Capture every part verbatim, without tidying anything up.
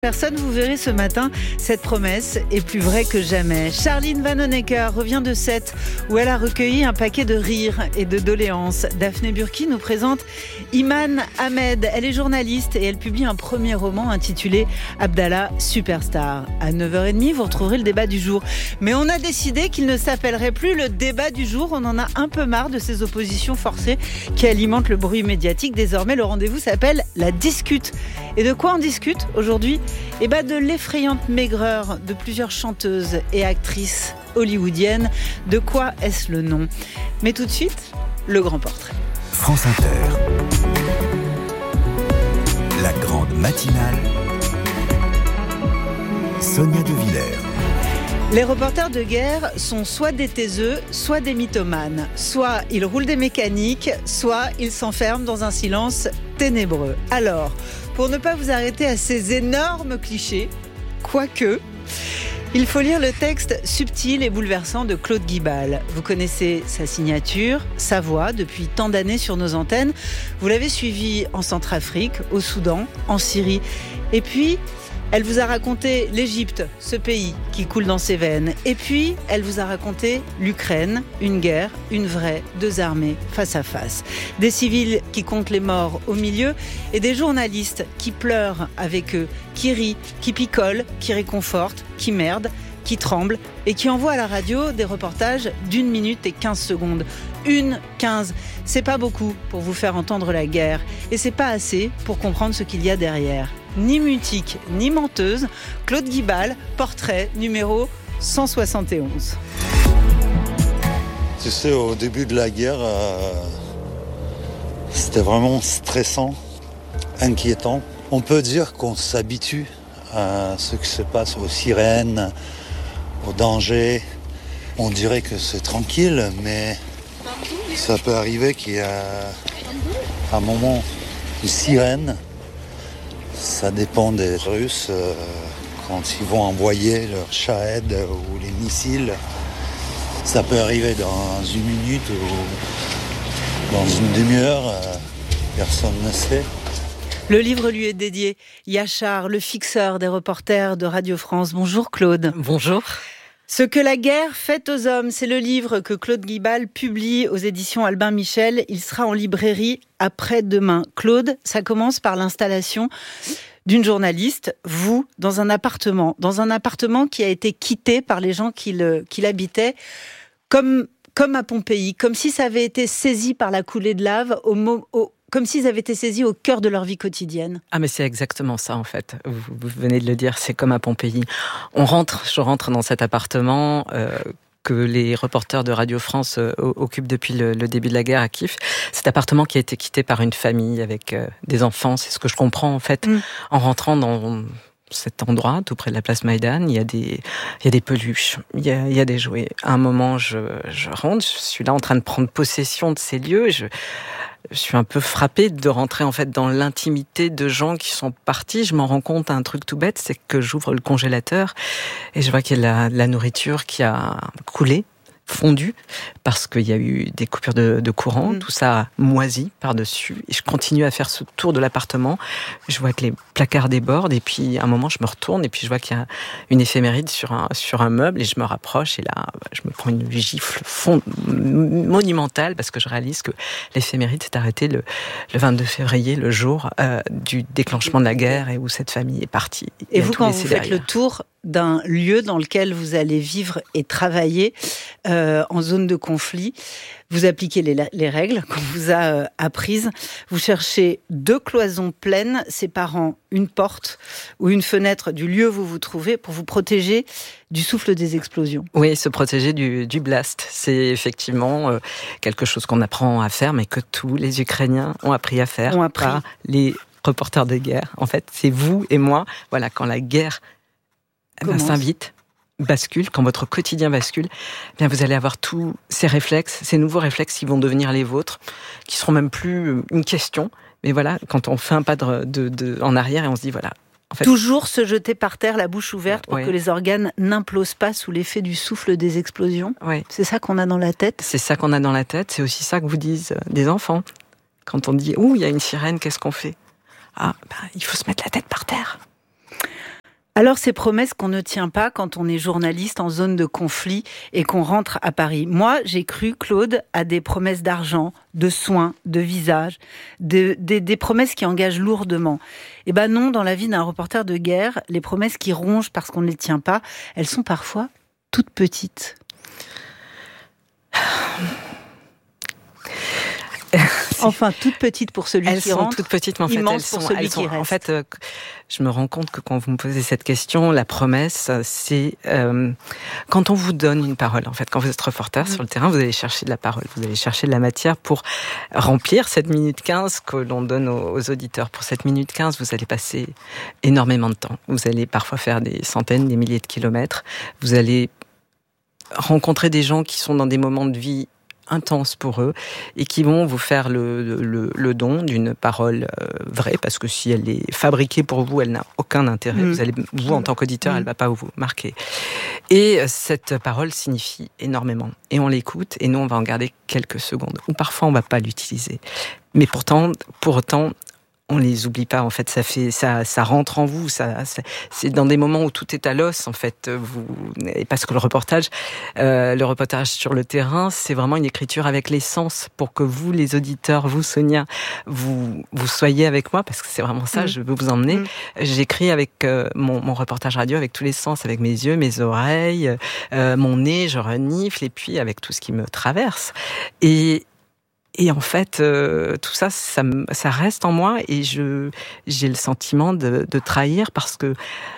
Personne, vous verrez ce matin, cette promesse est plus vraie que jamais. Charline Vanhoenacker revient de Sète, où elle a recueilli un paquet de rires et de doléances. Daphné Burki nous présente Iman Ahmed. Elle est journaliste et elle publie un premier roman intitulé Abdallah Superstar. À neuf heures trente, vous retrouverez le débat du jour. Mais on a décidé qu'il ne s'appellerait plus le débat du jour. On en a un peu marre de ces oppositions forcées qui alimentent le bruit médiatique. Désormais, le rendez-vous s'appelle La Discute. Et de quoi on discute aujourd'hui ? Et bah de l'effrayante maigreur de plusieurs chanteuses et actrices hollywoodiennes. De quoi est-ce le nom ? Mais tout de suite, le grand portrait. France Inter. La grande matinale. Sonia De Villers. Les reporters de guerre sont soit des taiseux, soit des mythomanes. Soit ils roulent des mécaniques, soit ils s'enferment dans un silence ténébreux. Alors, pour ne pas vous arrêter à ces énormes clichés, quoique, il faut lire le texte subtil et bouleversant de Claude Guibal. Vous connaissez sa signature, sa voix depuis tant d'années sur nos antennes. Vous l'avez suivi en Centrafrique, au Soudan, en Syrie. Et puis, elle vous a raconté l'Égypte, ce pays qui coule dans ses veines. Et puis, elle vous a raconté l'Ukraine, une guerre, une vraie, deux armées face à face. Des civils qui comptent les morts au milieu et des journalistes qui pleurent avec eux, qui rient, qui picolent, qui réconfortent, qui merdent, qui tremblent et qui envoient à la radio des reportages d'une minute et quinze secondes. Une quinze, c'est pas beaucoup pour vous faire entendre la guerre et c'est pas assez pour comprendre ce qu'il y a derrière. Ni mutique, ni menteuse, Claude Guibal, portrait numéro cent soixante et onze. Tu sais, au début de la guerre, euh, c'était vraiment stressant, inquiétant. On peut dire qu'on s'habitue à ce qui se passe, aux sirènes, aux dangers. On dirait que c'est tranquille, mais ça peut arriver qu'il y a un moment, une sirène. Ça dépend des Russes, euh, quand ils vont envoyer leurs Shahed ou les missiles. Ça peut arriver dans une minute ou dans une demi-heure, euh, personne ne sait. Le livre lui est dédié. Yachar, le fixeur des reporters de Radio France. Bonjour Claude. Bonjour. Ce que la guerre fait aux hommes, c'est le livre que Claude Guibal publie aux éditions Albin Michel. Il sera en librairie après-demain. Claude, ça commence par l'installation d'une journaliste, vous, dans un appartement, dans un appartement qui a été quitté par les gens qui, le, qui l'habitaient, comme, comme à Pompéi, comme si ça avait été saisi par la coulée de lave au, au comme s'ils avaient été saisis au cœur de leur vie quotidienne. Ah mais c'est exactement ça en fait, vous, vous venez de le dire, c'est comme à Pompéi. On rentre, je rentre dans cet appartement euh, que les reporters de Radio France euh, occupent depuis le, le début de la guerre à Kiev. Cet appartement qui a été quitté par une famille avec euh, des enfants, c'est ce que je comprends en fait, mmh. en rentrant dans cet endroit, tout près de la place Maïdan, il y a des, il y a des peluches, il y a, il y a des jouets. À un moment, je, je rentre, je suis là en train de prendre possession de ces lieux et je... Je suis un peu frappée de rentrer en fait dans l'intimité de gens qui sont partis. Je m'en rends compte, un truc tout bête, c'est que j'ouvre le congélateur et je vois qu'il y a de la, la nourriture qui a coulé, fondu, parce qu'il y a eu des coupures de, de courant, mmh. tout ça moisi par-dessus. Et je continue à faire ce tour de l'appartement. Je vois que les placards débordent et puis à un moment, je me retourne et puis je vois qu'il y a une éphéméride sur un, sur un meuble et je me rapproche et là, je me prends une gifle fond, monumentale parce que je réalise que l'éphéméride s'est arrêtée le, le vingt-deux février, le jour euh, du déclenchement de la guerre et où cette famille est partie. Et, et vous, quand vous faites derrière. Le tour d'un lieu dans lequel vous allez vivre et travailler euh, en zone de conflit, vous appliquez les, les règles qu'on vous a euh, apprises. Vous cherchez deux cloisons pleines séparant une porte ou une fenêtre du lieu où vous vous trouvez pour vous protéger du souffle des explosions. Oui, se protéger du, du blast. C'est effectivement euh, quelque chose qu'on apprend à faire, mais que tous les Ukrainiens ont appris à faire. Ont appris. Par les reporters de guerre. En fait, c'est vous et moi. Voilà, quand la guerre Ben, s'invite, bascule, quand votre quotidien bascule, eh bien vous allez avoir tous ces réflexes, ces nouveaux réflexes qui vont devenir les vôtres, qui seront même plus une question. Mais voilà, quand on fait un pas de, de, de, en arrière et on se dit voilà. En fait, toujours se jeter par terre, la bouche ouverte, pour ouais. que les organes n'implosent pas sous l'effet du souffle des explosions. Ouais. C'est ça qu'on a dans la tête. C'est ça qu'on a dans la tête. C'est aussi ça que vous disent des enfants. Quand on dit ouh, il y a une sirène, qu'est-ce qu'on fait ? Ah, ben, il faut se mettre la tête par terre. Alors, ces promesses qu'on ne tient pas quand on est journaliste en zone de conflit et qu'on rentre à Paris. Moi, j'ai cru, Claude, à des promesses d'argent, de soins, de visage, de, des, des promesses qui engagent lourdement. Eh ben non, dans la vie d'un reporter de guerre, les promesses qui rongent parce qu'on ne les tient pas, elles sont parfois toutes petites. Enfin, toutes petites pour celui elles qui rentre. Elles sont toutes petites, mais en fait, elles sont, pour celui elles qui sont, reste. En fait, euh, je me rends compte que quand vous me posez cette question, la promesse, c'est euh, quand on vous donne une parole. En fait, quand vous êtes reporter mmh. sur le terrain, vous allez chercher de la parole, vous allez chercher de la matière pour remplir cette minute quinze que l'on donne aux, aux auditeurs. Pour cette minute quinze, vous allez passer énormément de temps. Vous allez parfois faire des centaines, des milliers de kilomètres. Vous allez rencontrer des gens qui sont dans des moments de vie intenses pour eux et qui vont vous faire le, le, le don d'une parole euh, vraie, parce que si elle est fabriquée pour vous, elle n'a aucun intérêt. Mmh. Vous, allez, vous, en tant qu'auditeur, mmh. elle ne va pas vous marquer. Et cette parole signifie énormément. Et on l'écoute, et nous, on va en garder quelques secondes. Ou parfois, on ne va pas l'utiliser. Mais pourtant, pour autant, on les oublie pas. En fait, ça fait, ça, ça rentre en vous. Ça, ça, c'est dans des moments où tout est à l'os. En fait, vous, parce que le reportage, euh, le reportage sur le terrain, c'est vraiment une écriture avec les sens pour que vous, les auditeurs, vous, Sonia, vous, vous soyez avec moi, parce que c'est vraiment ça. Mmh. Je veux vous emmener. Mmh. J'écris avec euh, mon, mon reportage radio avec tous les sens, avec mes yeux, mes oreilles, euh, mon nez. Je renifle, et puis avec tout ce qui me traverse. Et Et en fait, euh, tout ça, ça, ça reste en moi, et je, j'ai le sentiment de, de trahir, parce que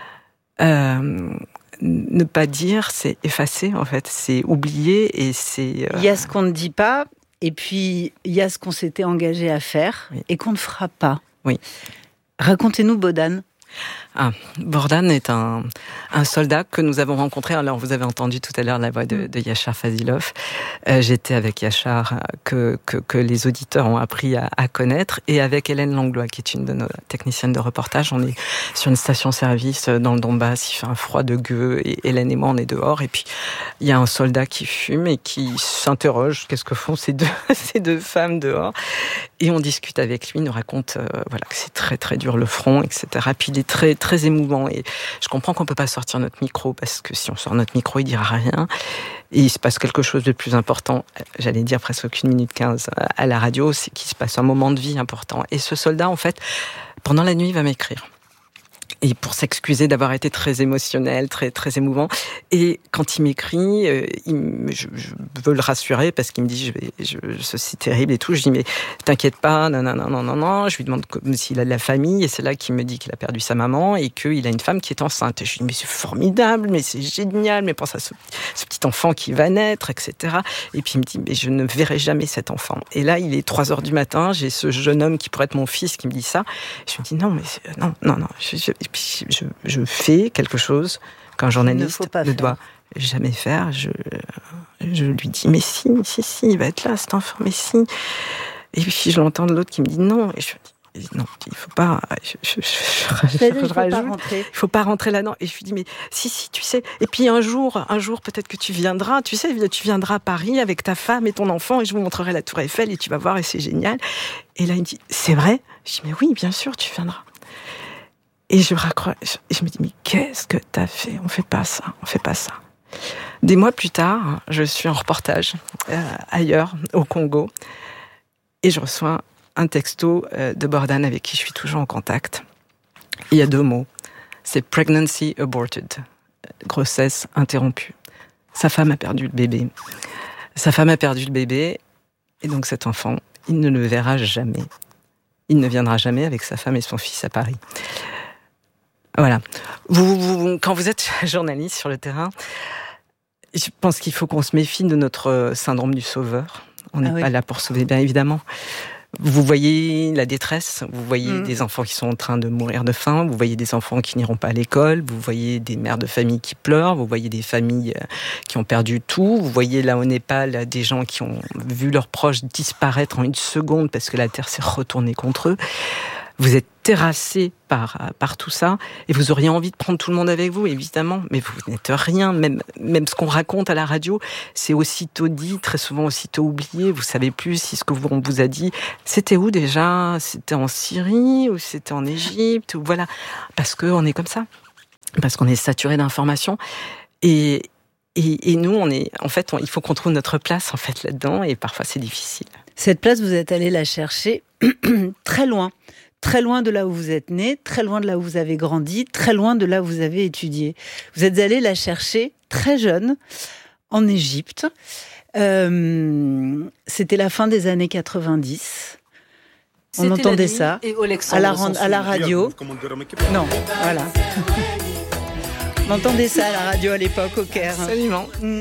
euh, ne pas dire, c'est effacer, en fait, c'est oublier, et c'est... Euh... Il y a ce qu'on ne dit pas, et puis il y a ce qu'on s'était engagé à faire, oui. et qu'on ne fera pas. Oui. Racontez-nous, Bohdan. Ah, Bohdan est un, un soldat que nous avons rencontré. Alors, vous avez entendu tout à l'heure la voix de, de Yachar Fazilov. Euh, j'étais avec Yachar, que, que, que les auditeurs ont appris à, à connaître, et avec Hélène Langlois, qui est une de nos techniciennes de reportage. On est sur une station-service dans le Donbass, il fait un froid de gueux, et Hélène et moi, on est dehors. Et puis, il y a un soldat qui fume et qui s'interroge, qu'est-ce que font ces deux, ces deux femmes dehors? Et on discute avec lui, il nous raconte euh, voilà, que c'est très très dur le front, et cetera. Puis il est très très émouvant, et je comprends qu'on peut pas sortir notre micro, parce que si on sort notre micro, il dira rien. Et il se passe quelque chose de plus important, j'allais dire presque qu'une minute quinze à la radio, c'est qu'il se passe un moment de vie important. Et ce soldat, en fait, pendant la nuit, il va m'écrire. Et pour s'excuser d'avoir été très émotionnel, très très émouvant. Et quand il m'écrit, euh, il, je, je veux le rassurer, parce qu'il me dit je vais, je, c'est terrible et tout. Je dis mais t'inquiète pas, non non non non non non. Je lui demande comme s'il a de la famille, et c'est là qu'il me dit qu'il a perdu sa maman et qu'il a une femme qui est enceinte. Et je lui dis mais c'est formidable, mais c'est génial, mais pense à ce, ce petit enfant qui va naître, et cetera. Et puis il me dit mais je ne verrai jamais cet enfant. Et là il est trois heures du matin, j'ai ce jeune homme qui pourrait être mon fils qui me dit ça. Je me dis non mais non non non. Je, je, Et puis je, je fais quelque chose qu'un journaliste ne, ne doit jamais faire. Je, je lui dis mais si, si, si, il va être là cet enfant, mais si. Et puis je l'entends de l'autre qui me dit non. Et je dis non, il faut pas. Je, je, je, je, je, il faut pas rentrer. Il faut pas rentrer là-dedans. Et je lui dis mais si, si, tu sais. Et puis un jour, un jour peut-être que tu viendras. Tu sais, tu viendras à Paris avec ta femme et ton enfant, et je vous montrerai la Tour Eiffel, et tu vas voir, et c'est génial. Et là il me dit c'est vrai. Je dis mais oui, bien sûr, tu viendras. Et je raccroche, et je me dis, mais qu'est-ce que t'as fait? On fait pas ça, on fait pas ça. Des mois plus tard, je suis en reportage euh, ailleurs, au Congo, et je reçois un texto euh, de Bohdan, avec qui je suis toujours en contact. Il y a deux mots. C'est pregnancy aborted, grossesse interrompue. Sa femme a perdu le bébé. Sa femme a perdu le bébé, et donc cet enfant, il ne le verra jamais. Il ne viendra jamais avec sa femme et son fils à Paris. Voilà. Vous, vous, quand vous êtes journaliste sur le terrain, je pense qu'il faut qu'on se méfie de notre syndrome du sauveur. On n'est ah oui. pas là pour sauver, bien évidemment. Vous voyez la détresse, vous voyez mmh. des enfants qui sont en train de mourir de faim, vous voyez des enfants qui n'iront pas à l'école, vous voyez des mères de famille qui pleurent, vous voyez des familles qui ont perdu tout, vous voyez là au Népal des gens qui ont vu leurs proches disparaître en une seconde parce que la terre s'est retournée contre eux. Vous êtes terrassé par, par tout ça, et vous auriez envie de prendre tout le monde avec vous, évidemment, mais vous n'êtes rien, même, même ce qu'on raconte à la radio, c'est aussitôt dit, très souvent aussitôt oublié, vous savez plus si ce que vous, on vous a dit, c'était où déjà? C'était en Syrie, ou c'était en Égypte, ou voilà, parce qu'on est comme ça, parce qu'on est saturé d'informations, et, et, et nous, on est, en fait, on, il faut qu'on trouve notre place, en fait, là-dedans, et parfois c'est difficile. Cette place, vous êtes allé la chercher très loin. Très loin de là où vous êtes né, très loin de là où vous avez grandi, très loin de là où vous avez étudié. Vous êtes allé la chercher très jeune, en Égypte. Euh, c'était la fin des années quatre-vingt-dix. On C'était entendait ça à la, à la radio. Non, voilà. On entendait ça à la radio à l'époque au Caire. Absolument. Mm.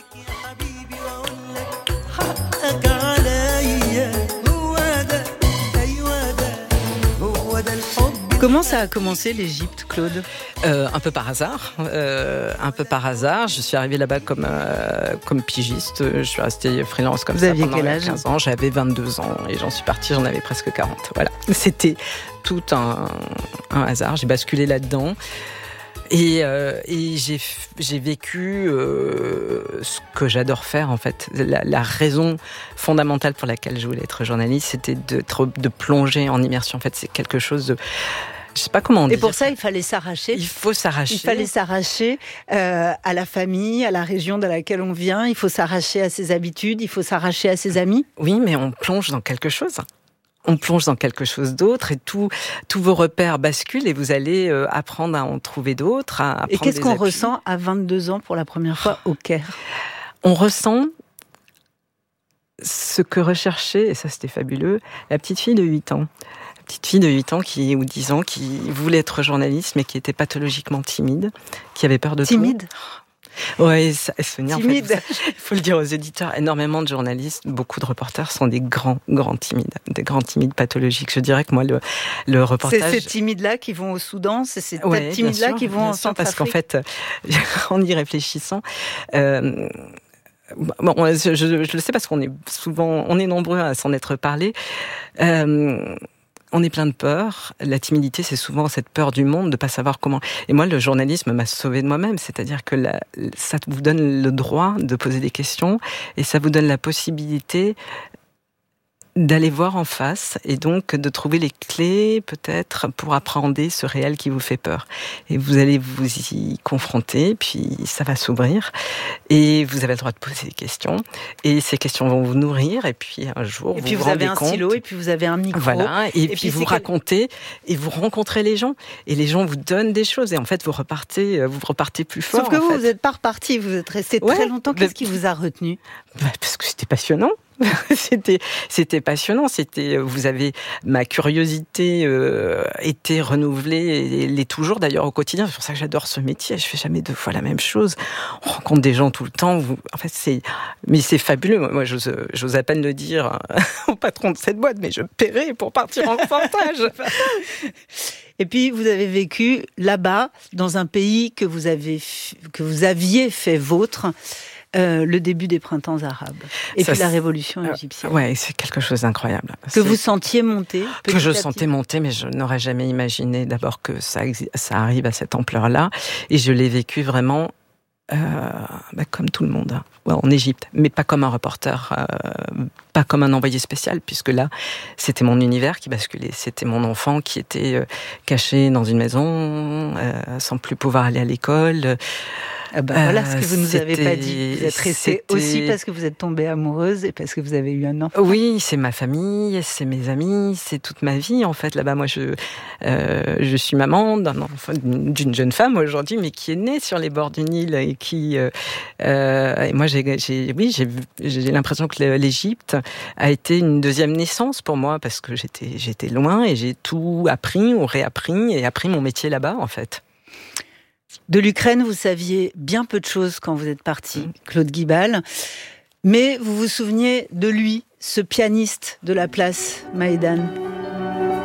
Comment ça a commencé l'Égypte, Claude ? euh, Un peu par hasard. Euh, un peu par hasard. Je suis arrivée là-bas comme, euh, comme pigiste. Je suis restée freelance comme Vous ça aviez pendant quel âge ? quinze ans. J'avais vingt-deux ans et j'en suis partie, j'en avais presque quarante. Voilà. C'était tout un, un hasard. J'ai basculé là-dedans. Et, euh, et j'ai, j'ai vécu euh, ce que j'adore faire, en fait. La, la raison fondamentale pour laquelle je voulais être journaliste, c'était de, de plonger en immersion. En fait, c'est quelque chose de... Je sais pas comment on dit. Et pour ça, il fallait s'arracher. Il faut s'arracher. Il fallait s'arracher euh, à la famille, à la région de laquelle on vient. Il faut s'arracher à ses habitudes. Il faut s'arracher à ses amis. Oui, mais on plonge dans quelque chose. On plonge dans quelque chose d'autre et tout, tous vos repères basculent et vous allez euh, apprendre à en trouver d'autres. À, à et qu'est-ce qu'on appuis. ressent à vingt-deux ans pour la première fois au Caire ? On ressent ce que recherchait, et ça c'était fabuleux, la petite fille de huit ans. La petite fille de huit ans qui, ou dix ans qui voulait être journaliste mais qui était pathologiquement timide, qui avait peur de timide. tout. Ouais, ça, Sonia, timide. En fait, il faut le dire aux éditeurs, énormément de journalistes, beaucoup de reporters sont des grands, grands timides, des grands timides pathologiques. Je dirais que moi, le, le reportage... C'est ces timides-là qui vont au Soudan, c'est ces ouais, timides-là sûr, qui vont en Centrafrique. Parce qu'en fait, en y réfléchissant... Euh, Bon, je, je, je le sais parce qu'on est souvent, on est nombreux à s'en être parlé. Euh, on est plein de peur. La timidité, c'est souvent cette peur du monde, de pas savoir comment. Et moi, le journalisme m'a sauvé de moi-même. C'est-à-dire que la, ça vous donne le droit de poser des questions et ça vous donne la possibilité d'aller voir en face et donc de trouver les clés peut-être pour appréhender ce réel qui vous fait peur. Et vous allez vous y confronter, puis ça va s'ouvrir et vous avez le droit de poser des questions et ces questions vont vous nourrir et puis un jour et vous puis vous, vous rendez avez un compte, stylo et puis vous avez un micro. Voilà, et, et puis, puis vous racontez quel... et vous rencontrez les gens et les gens vous donnent des choses et en fait vous repartez vous repartez plus fort. Sauf que vous, fait. vous n'êtes pas reparti, vous êtes resté ouais, très longtemps. Qu'est-ce bah, qui vous a retenu ? bah, Parce que c'était passionnant. c'était c'était passionnant, c'était vous avez ma curiosité euh, était renouvelée et l'est toujours d'ailleurs au quotidien. C'est pour ça que j'adore ce métier, je fais jamais deux fois la même chose. On rencontre des gens tout le temps, vous, en fait c'est mais c'est fabuleux. Moi j'ose, j'ose à peine le dire au patron de cette boîte, mais je paierai pour partir en reportage. Et puis vous avez vécu là-bas dans un pays que vous avez que vous aviez fait vôtre. Euh, le début des printemps arabes et ça, puis la révolution égyptienne. Euh, ouais, c'est quelque chose d'incroyable. Que c'est... vous sentiez monter. Que je sentais monter, mais je n'aurais jamais imaginé d'abord que ça, ça arrive à cette ampleur-là. Et je l'ai vécu vraiment euh, bah, comme tout le monde, ouais, en Égypte, mais pas comme un reporter, euh, pas comme un envoyé spécial, puisque là, c'était mon univers qui basculait. C'était mon enfant qui était euh, caché dans une maison, euh, sans plus pouvoir aller à l'école. Ah bah voilà ce que vous ne nous avez pas dit. Vous êtes restée aussi parce que vous êtes tombée amoureuse et parce que vous avez eu un enfant. Oui, c'est ma famille, c'est mes amis, c'est toute ma vie en fait. Là-bas, moi, je euh, je suis maman d'un enfant, d'une jeune femme aujourd'hui, mais qui est née sur les bords du Nil et qui euh, euh, et moi, j'ai, j'ai oui, j'ai j'ai l'impression que l'Égypte a été une deuxième naissance pour moi parce que j'étais j'étais loin et j'ai tout appris ou réappris et appris mon métier là-bas en fait. De l'Ukraine, vous saviez bien peu de choses quand vous êtes parti, Claude Guibal, mais vous vous souveniez de lui, ce pianiste de la place Maïdan.